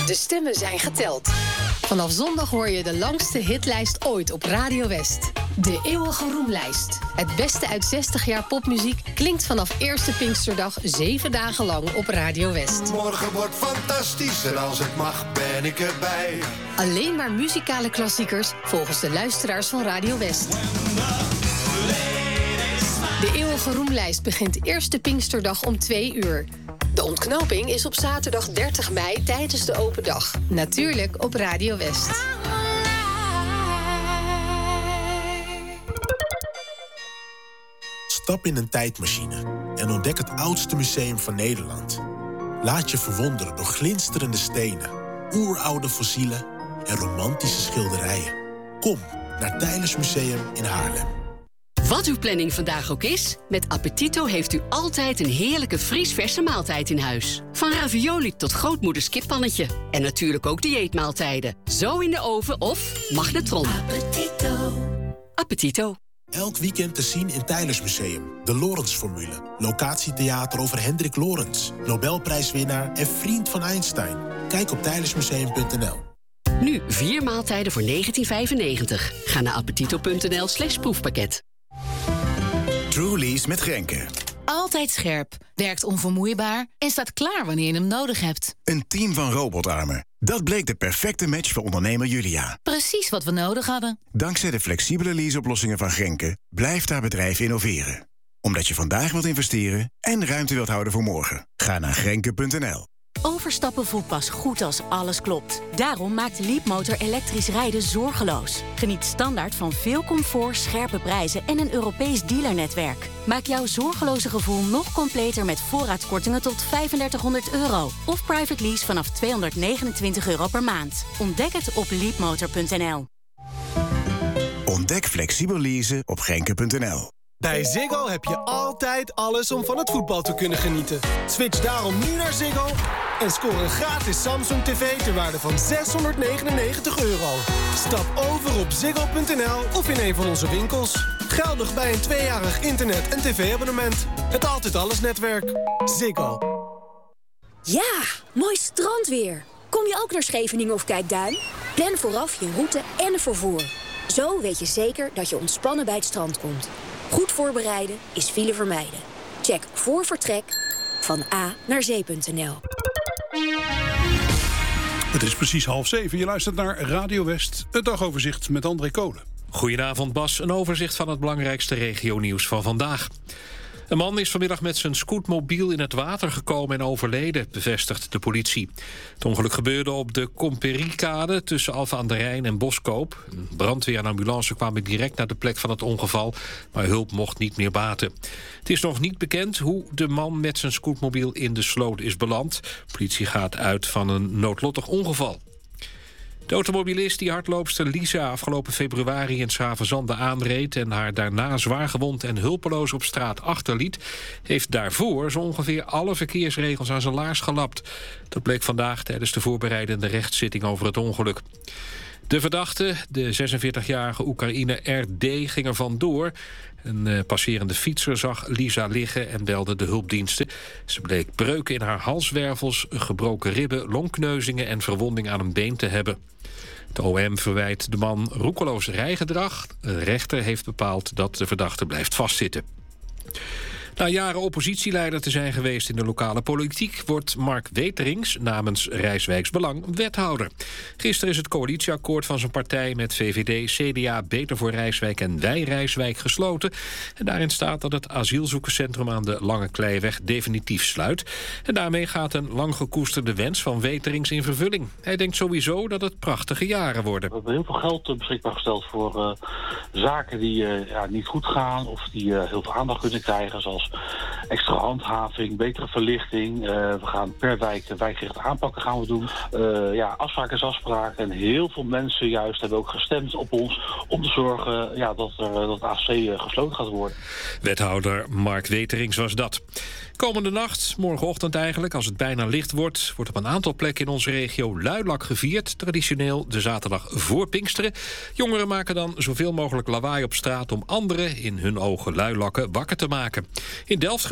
De stemmen zijn geteld. Vanaf zondag hoor je de langste hitlijst ooit op Radio West. De eeuwige roemlijst. Het beste uit 60 jaar popmuziek klinkt vanaf eerste Pinksterdag 7 dagen lang op Radio West. Morgen wordt fantastisch en als het mag ben ik erbij. Alleen maar muzikale klassiekers volgens de luisteraars van Radio West. De eeuwige roemlijst begint eerste Pinksterdag om 2 uur. De ontknoping is op zaterdag 30 mei tijdens de open dag. Natuurlijk op Radio West. Stap in een tijdmachine en ontdek het oudste museum van Nederland. Laat je verwonderen door glinsterende stenen, oeroude fossielen en romantische schilderijen. Kom naar Teylers Museum in Haarlem. Wat uw planning vandaag ook is, met Appetito heeft u altijd een heerlijke vriesverse maaltijd in huis. Van ravioli tot grootmoeders kippannetje. En natuurlijk ook dieetmaaltijden. Zo in de oven of magnetron. Appetito. Appetito. Elk weekend te zien in Teylers Museum. De Lorentz-formule. Locatietheater over Hendrik Lorentz. Nobelprijswinnaar en vriend van Einstein. Kijk op tijlersmuseum.nl. Nu 4 maaltijden voor €19,95. Ga naar appetito.nl/proefpakket. Truly's met Grenke. Altijd scherp, werkt onvermoeibaar en staat klaar wanneer je hem nodig hebt. Een team van robotarmen. Dat bleek de perfecte match voor ondernemer Julia. Precies wat we nodig hadden. Dankzij de flexibele leaseoplossingen van Grenke blijft haar bedrijf innoveren. Omdat je vandaag wilt investeren en ruimte wilt houden voor morgen. Ga naar grenke.nl. Overstappen voelt pas goed als alles klopt. Daarom maakt Leapmotor elektrisch rijden zorgeloos. Geniet standaard van veel comfort, scherpe prijzen en een Europees dealernetwerk. Maak jouw zorgeloze gevoel nog completer met voorraadkortingen tot €3500. Of private lease vanaf €229 per maand. Ontdek het op leapmotor.nl. Ontdek flexibel leasen op grenke.nl. Bij Ziggo heb je altijd alles om van het voetbal te kunnen genieten. Switch daarom nu naar Ziggo en scoor een gratis Samsung TV ter waarde van €699. Stap over op ziggo.nl of in een van onze winkels. Geldig bij een 2-jarig internet- en tv-abonnement. Het Altijd Alles netwerk. Ziggo. Ja, mooi strandweer. Kom je ook naar Scheveningen of Kijkduin? Plan vooraf je route en het vervoer. Zo weet je zeker dat je ontspannen bij het strand komt. Goed voorbereiden is file vermijden. Check voor vertrek van A naar zee.nl. Het is precies 6:30. Je luistert naar Radio West, het dagoverzicht met André Kolen. Goedenavond Bas, een overzicht van het belangrijkste regionieuws van vandaag. Een man is vanmiddag met zijn scootmobiel in het water gekomen en overleden, bevestigt de politie. Het ongeluk gebeurde op de Comperiekade tussen Alphen aan den Rijn en Boskoop. Een brandweer en ambulance kwamen direct naar de plek van het ongeval, maar hulp mocht niet meer baten. Het is nog niet bekend hoe de man met zijn scootmobiel in de sloot is beland. De politie gaat uit van een noodlottig ongeval. De automobilist die hardloopster Lisa afgelopen februari in 's-Gravenzande aanreed en haar daarna zwaargewond en hulpeloos op straat achterliet, heeft daarvoor zo ongeveer alle verkeersregels aan zijn laars gelapt. Dat bleek vandaag tijdens de voorbereidende rechtszitting over het ongeluk. De verdachte, de 46-jarige Oekraïner R.D., ging er vandoor. Een passerende fietser zag Lisa liggen en belde de hulpdiensten. Ze bleek breuken in haar halswervels, gebroken ribben, longkneuzingen en verwonding aan een been te hebben. Het OM verwijt de man roekeloos rijgedrag. De rechter heeft bepaald dat de verdachte blijft vastzitten. Na jaren oppositieleider te zijn geweest in de lokale politiek, wordt Mark Weterings namens Rijswijks Belang wethouder. Gisteren is het coalitieakkoord van zijn partij met VVD, CDA, Beter voor Rijswijk en Wij Rijswijk gesloten. En daarin staat dat het asielzoekerscentrum aan de Lange Kleiweg definitief sluit. En daarmee gaat een lang gekoesterde wens van Weterings in vervulling. Hij denkt sowieso dat het prachtige jaren worden. We hebben heel veel geld beschikbaar gesteld voor zaken die niet goed gaan of die heel veel aandacht kunnen krijgen, zoals extra handhaving, betere verlichting. We gaan per wijk wijkgerichte aanpakken gaan we doen. Afspraak is afspraak. En heel veel mensen juist hebben ook gestemd op ons om te zorgen dat AFC gesloten gaat worden. Wethouder Mark Weterings was dat. Komende nacht, morgenochtend eigenlijk, als het bijna licht wordt, wordt op een aantal plekken in onze regio luilak gevierd. Traditioneel de zaterdag voor Pinksteren. Jongeren maken dan zoveel mogelijk lawaai op straat om anderen, in hun ogen luilakken, wakker te maken. In Delft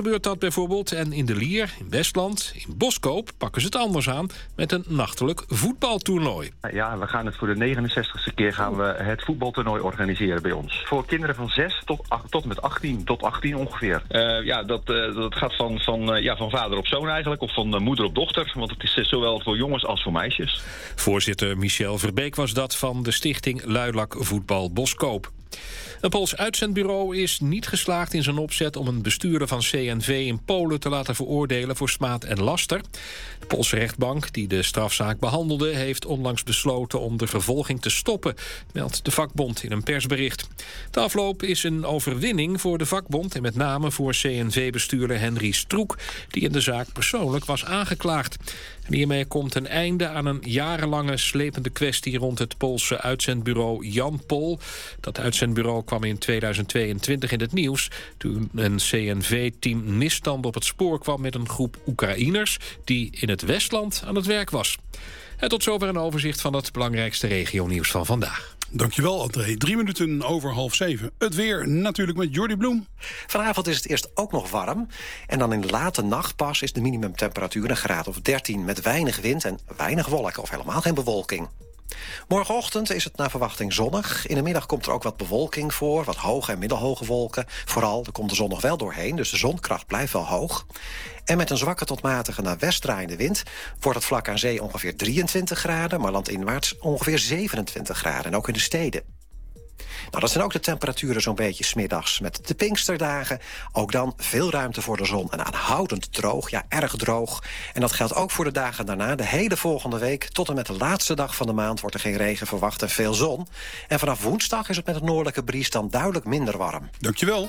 gebeurt dat bijvoorbeeld. En in De Lier, in Westland, in Boskoop pakken ze het anders aan met een nachtelijk voetbaltoernooi. Ja, we gaan het voor de 69ste keer gaan we het voetbaltoernooi organiseren bij ons. Voor kinderen van 6 tot met 18, tot 18 ongeveer. Dat gaat van vader op zoon eigenlijk, of van moeder op dochter. Want het is zowel voor jongens als voor meisjes. Voorzitter Michel Verbeek was dat van de stichting Luilak Voetbal Boskoop. Een Pools uitzendbureau is niet geslaagd in zijn opzet om een bestuurder van CNV in Polen te laten veroordelen voor smaad en laster. De Poolse rechtbank die de strafzaak behandelde heeft onlangs besloten om de vervolging te stoppen, meldt de vakbond in een persbericht. De afloop is een overwinning voor de vakbond en met name voor CNV-bestuurder Henry Stroek, die in de zaak persoonlijk was aangeklaagd. En hiermee komt een einde aan een jarenlange slepende kwestie rond het Poolse uitzendbureau Jan Pol. Dat uitzendbureau kwam in 2022 in het nieuws toen een CNV-team misstand op het spoor kwam met een groep Oekraïners die in het Westland aan het werk was. En tot zover een overzicht van het belangrijkste regionieuws van vandaag. Dankjewel, André. 7:03. Het weer natuurlijk met Jordi Bloem. Vanavond is het eerst ook nog warm. En dan in de late nacht pas is de minimumtemperatuur een graad of 13... met weinig wind en weinig wolken of helemaal geen bewolking. Morgenochtend is het naar verwachting zonnig. In de middag komt er ook wat bewolking voor, wat hoge en middelhoge wolken. Vooral, er komt de zon nog wel doorheen, dus de zonkracht blijft wel hoog. En met een zwakke tot matige naar west draaiende wind wordt het vlak aan zee ongeveer 23 graden... maar landinwaarts ongeveer 27 graden, en ook in de steden. Nou, dat zijn ook de temperaturen zo'n beetje 's middags met de Pinksterdagen. Ook dan veel ruimte voor de zon en aanhoudend droog, ja, erg droog. En dat geldt ook voor de dagen daarna. De hele volgende week tot en met de laatste dag van de maand wordt er geen regen verwacht en veel zon. En vanaf woensdag is het met het noordelijke bries dan duidelijk minder warm. Dankjewel.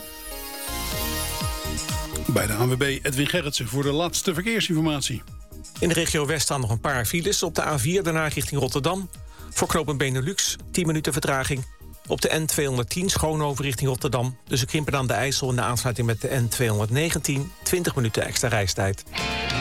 Bij de ANWB Edwin Gerritsen voor de laatste verkeersinformatie. In de regio West staan nog een paar files. Op de A4 daarna richting Rotterdam. Voor knooppunt Benelux 10 minuten vertraging. Op de N210 Schoonhoven richting Rotterdam. Tussen Krimpen aan de IJssel en de aansluiting met de N219 20 minuten extra reistijd.